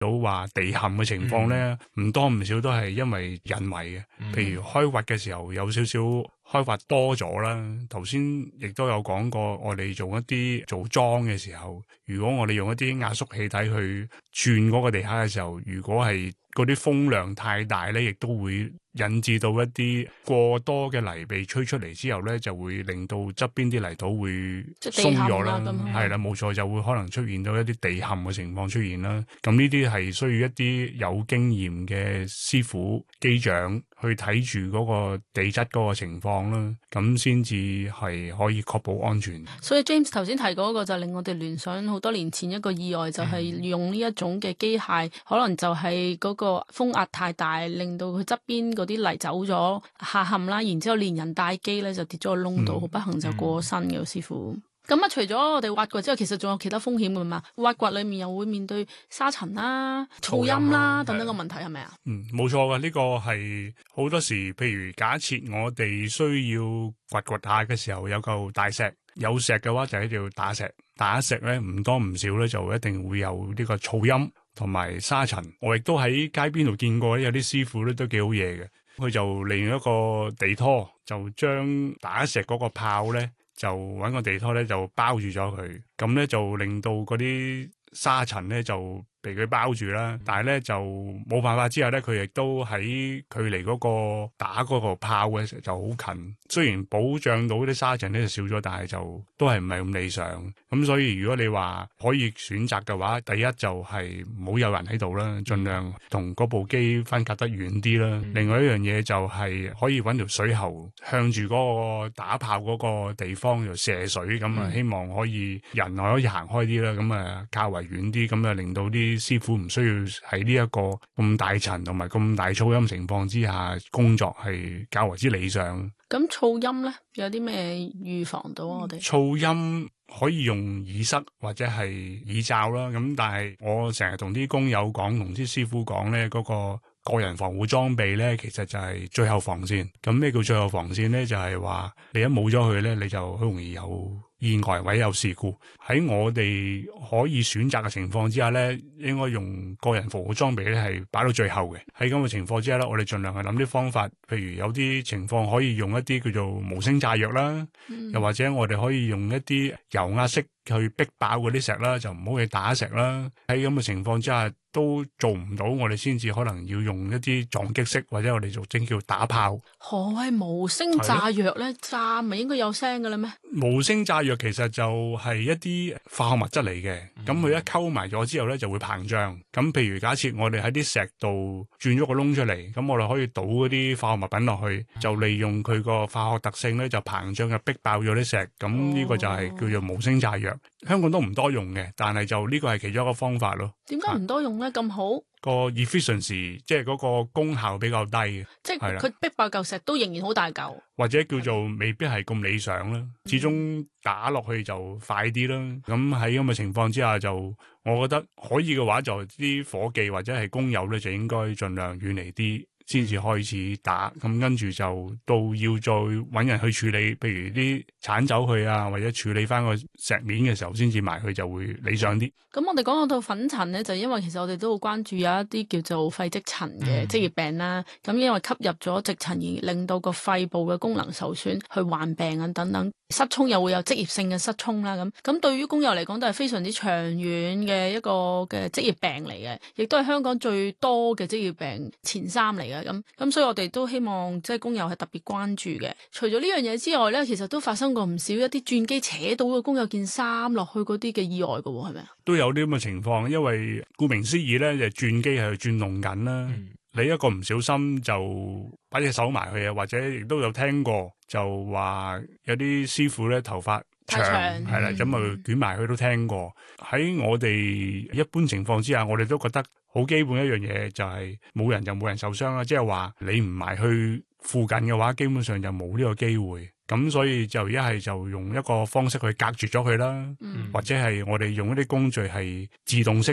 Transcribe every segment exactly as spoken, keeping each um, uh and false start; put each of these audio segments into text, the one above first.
到話地陷嘅情況咧，唔、嗯、多唔少都係因為人為嘅。譬如開挖嘅時候有少少開發多咗啦。頭先亦都有講過，我哋做一啲做樁嘅時候，如果我哋用一啲壓縮氣體去轉嗰個地下嘅時候，如果係嗰啲風量太大咧，亦都會引致到一啲過多嘅泥被吹出嚟之後咧，就會令到側邊啲泥土會鬆咗啦。係啦，冇錯，就會可能出現到一啲地陷嘅情況出現啦。咁呢啲係需要一啲有經驗嘅師傅機長去睇住嗰個地質嗰個情況啦，咁先至係可以確保安全。 所以 James 頭先提過嗰個就令我哋聯想好多年前一個意外，就係用呢一種嘅機械，嗯、可能就係嗰個風壓太大，令到佢側邊嗰啲泥走咗下陷啦，然之後連人帶機咧就跌咗個窿度，好、嗯、不幸就過身嘅、嗯、師傅。咁啊，除咗我哋挖掘之外，其實仲有其他風險噶嘛？挖掘裏面又會面對沙塵啦、噪音啦等等個問題，係咪啊？ 嗯，冇錯噶，呢、這個係好多時，譬如假設我哋需要掘掘下嘅時候，有嚿大石，有石嘅話就喺度打石，打石咧唔多唔少咧就一定會有呢個噪音同埋沙塵。我亦都喺街邊度見過，有啲師傅咧都幾好嘢嘅，佢就利用一個地拖，就將打石嗰個炮咧。就揾個地拖咧，就包住咗佢，咁咧就令到嗰啲沙塵咧就被佢包住啦。但係咧就冇辦法之下咧，佢亦都喺距離嗰個打嗰個炮嘅時候就好近。雖然保障到啲沙塵咧就少咗，但係就都係唔係咁理想。咁所以如果你話可以選擇嘅話，第一就係唔好有人喺度啦，盡量同嗰部機分隔得遠啲啦。嗯、另外一樣嘢就係可以揾條水喉向住嗰個打炮嗰個地方就射水，咁啊、嗯、希望可以人可以行開啲啦，咁啊較為遠啲，咁啊令到啲師傅唔需要喺呢一個咁大塵同埋咁大噪音情況之下工作，係較為之理想。 咁噪音咧有啲咩預防到我哋？ 噪音可以用耳塞或者係耳罩啦，咁但係我成日同啲工友講，同啲師傅講咧，嗰個個人防護裝備咧，其實就係最後防線。咁咩叫最後防線咧？就係話你一冇咗佢咧，你就好容易有意外或者有事故。喺我哋可以選擇嘅情況之下咧，應該用個人防護裝備咧係擺到最後嘅。喺咁嘅情況之下咧，我哋盡量係諗啲方法，譬如有啲情況可以用一啲叫做無聲炸藥啦，嗯、又或者我哋可以用一啲油壓式去逼爆嗰啲石啦，就唔好去打石啦。喺咁嘅情況之下都做唔到，我哋先至可能要用一啲撞擊式或者我哋俗稱叫打炮。 何謂無聲炸藥咧？炸咪應該有聲嘅啦咩？ 無聲炸藥其實就係一啲化學物質嚟嘅，咁佢、嗯、一溝埋咗之後咧就會膨脹。咁譬如假設我哋喺啲石度轉咗個窿出嚟，咁我哋可以倒嗰啲化學物品落去，就利用佢個化學特性咧就膨脹嘅逼爆咗啲石。咁呢個就係叫做無聲炸藥。香港都唔多用嘅，但係就呢個係其中一個方法咯。 點解唔多用咧？咁好個 efficiency 即係嗰個功效比較低嘅， 即係佢逼爆嚿石都仍然好大嚿， 或者叫做未必係咁理想啦。始終打落去就快啲啦。咁喺咁嘅情況之下就，就我覺得可以嘅話，就啲伙計或者係工友咧，就應該盡量遠離啲。先至開始打，咁跟住就到要再揾人去處理，譬如啲鏟走佢啊，或者處理翻個石面嘅時候，先至埋去就會理想啲。 咁我哋講到粉塵咧，就因為其實我哋都好關注有一啲叫做肺積塵嘅職業病啦。咁、嗯、因為吸入咗積塵而令到個肺部嘅功能受損，去患病啊等等，失聰又會有職業性嘅失聰啦。咁咁對於工友嚟講都係非常之長遠嘅一個嘅職業病嚟嘅，亦都係香港最多嘅職業病前三嚟嘅。咁咁所以我哋都希望即係工友係特別關注嘅。除咗呢樣嘢之外咧，其實都發生過唔少一啲鑽機扯到個工友件衫落去嗰啲嘅意外㗎喎，係咪啊？ 都有啲咁嘅情況，因為顧名思義咧，就鑽機係轉動緊啦。嗯、你一個唔小心就擺隻手埋去啊，或者亦都有聽過就話有啲師傅咧頭髮長係啦，咁啊捲埋去都聽過。喺我哋一般情況之下，我哋都覺得好基本一樣嘢就係冇人就冇人受傷啦。即係話你唔埋去附近嘅話，基本上就冇呢個機會。咁所以就一係就用一個方式去隔絕咗佢啦，嗯、或者係我哋用一啲工序係自動式嘅，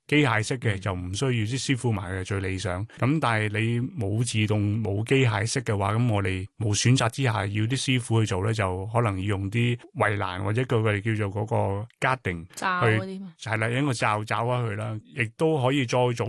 機械式嘅就唔需要啲師傅埋嘅最理想。咁但係你冇自動冇機械式嘅話，咁我哋冇選擇之下要啲師傅去做咧，就可能要用啲圍欄或者佢哋叫做嗰個家定罩嗰啲嘛， 係啦，一個罩罩翻佢啦，亦都可以再做